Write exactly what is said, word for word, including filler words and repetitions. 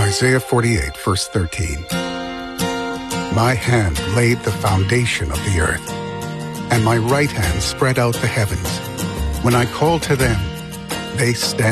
Isaiah forty-eight, verse thirteen. My hand laid the foundation of the earth, and my right hand spread out the heavens. When I call to them, they stand